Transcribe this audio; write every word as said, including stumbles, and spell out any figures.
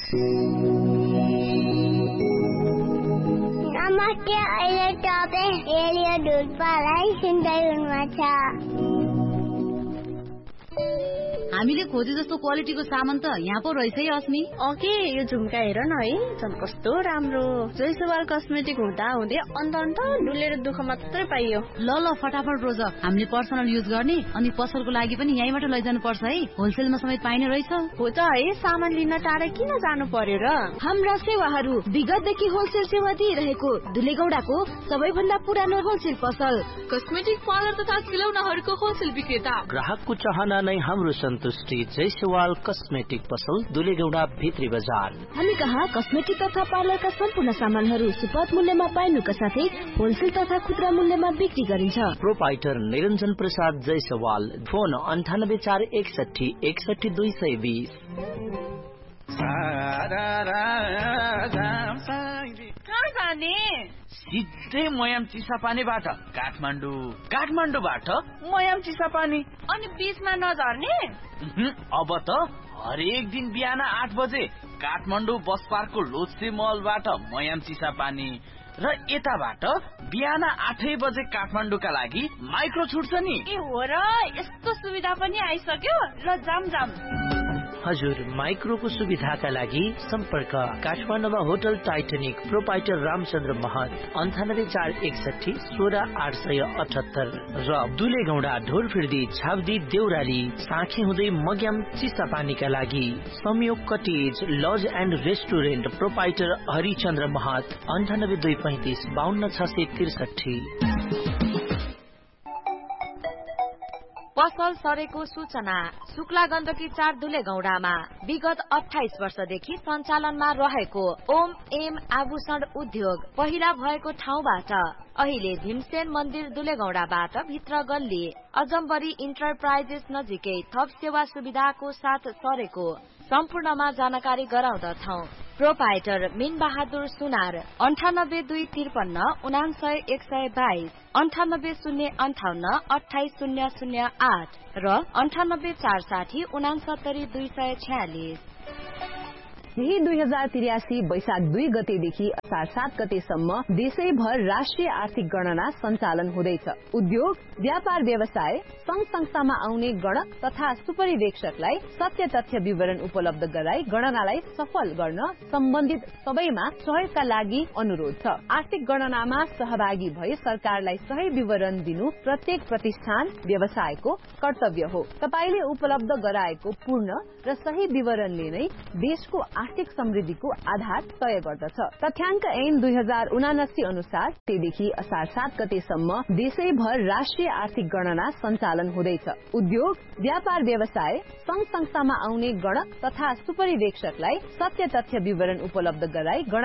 नमस्ते, अहिले तपाईँ रेडियो ढुल्पालाई सुन्दै हुनुहुन्छ। हामीले खोजे जस्तो क्वालिटीको सामान त यहाँ पो रहेछ है अस्मी। ओके, यो झुम्का हेर न है, झन् कस्तो राम्रो। जयसवाल कस्मेटिक हुँदा हुँदै अन्त अन्त डुलेर दुःख मात्रै पाइयो। ल ल फटाफट रोज, हामीले पर्सनल युज गर्ने अनि पसलको लागि पनि यहीँबाट लैजानु पर्छ है। होलसेलमा समेत पाइने रहेछ। हो त है, सामान लिन टाढा किन जानु पर्यो र? हाम्रा सेवाहरू विगतदेखि होलसेल सेवा दिइरहेको धुलेगौडाको सबैभन्दा पुरानो होलसेल पसल, कस्मेटिक पार्लर तथा खिलौनाहरूको होलसेल विक्रेता। ग्राहकको चाहना नै हाम्रो सन्तुष्टि। जयसवाल कस्मेटिक पसल, दुलेगौडा भित्री बजार। हामी कहाँ कस्मेटिक तथा पार्लरका सम्पूर्ण सामानहरू सुपथ मूल्यमा पाइनुका साथै होलसेल तथा खुद्रा मूल्यमा बिक्री गरिन्छ। प्रोपाइटर निरञ्जन प्रसाद जयसवाल। फोन अन्ठानब्बे चार एकसठी एकसठी दुई सय बिस। कहाँ जाने? सिधै मयाम चिसापानीबाट काठमाडौँ, काठमाडौँबाट मयाम चिसापानी। अनि बीचमा नझर्ने? अब त हरेक दिन बिहान आठ बजे काठमाडौँ बस पार्कको लोत्से मलबाट मयाम चिसापानी र यताबाट बिहान आठै बजे काठमाडौँका लागि माइक्रो छुट्छ नि। ए हो र, यस्तो सुविधा पनि आइसक्यो। ल जाम जाम। हजुर, माइक्रोको सुविधाका लागि सम्पर्क काठमाडौँमा होटल टाइटनिक, प्रोपाइटर रामचन्द्र महत, अन्ठानब्बे चार एकसठी सोह्र आठ सय अठहत्तर र दुलेगौडा ढोरफिर्दी छाब्दी देउराली साँखे हुँदै मग्याम चिसापानीका लागि संयोग cottage laws and restaurant, proprietor Harichandra महत, अन्ठानब्बे दुई पैंतिस बाहन्न छ सय त्रिसठी। पसल सरेको सूचना। शुक्ला गण्डकी चार दुलेगौडामा विगत अठाइस वर्षदेखि सञ्चालनमा रहेको ओम एम आभूषण उद्योग पहिला भएको ठाउँबाट अहिले भीमसेन मन्दिर दुलेगौडाबाट भित्र गल्ली अजम्बरी इन्टरप्राइजेस नजिकै थप सेवा सुविधाको साथ सरेको सम्पूर्णमा जानकारी गराउँदछौ। प्रोपाइटर मीन बहादुर सुनार, अन्ठानब्बे दुई त्रिपन्न उनासय एक सय बाइस, अन्ठानब्बे शून्य अन्ठाउन्न अठाइस शून्य शून्य आठ र अन्ठानब्बे चार साठी उनासत्तरी दुई सय छयालिस। यही दुई हजार त्रियासी वैशाख दुई गतेदेखि असार सात गतेसम्म देशैभर राष्ट्रिय आर्थिक गणना सञ्चालन हुँदैछ। उद्योग, व्यापार व्यवसाय, संघ संस्थामा आउने गणक तथा सुपरिवेक्षकलाई सत्य तथ्य विवरण उपलब्ध गराई गणनालाई सफल गर्न सम्बन्धित सबैमा सहयोगका लागि अनुरोध छ। आर्थिक गणनामा सहभागी भई सरकारलाई सही विवरण दिनु प्रत्येक प्रतिष्ठान व्यवसायको कर्तव्य हो। तपाईले उपलब्ध गराएको पूर्ण र सही विवरणले नै देशको आर्थिक समृद्धिको आधार तय गर्दछ। तथ्याङ्क ऐन दुई हजार उनासी अनुसार तेदेखि असार सात गतेसम्म देशैभर राष्ट्रिय आर्थिक गणना सञ्चालन हुँदैछ। उद्योग, व्यापार व्यवसाय, संघ संस्थामा आउने गणक तथा सुपरिवेक्षकलाई सत्य तथ्य विवरण उपलब्ध गराई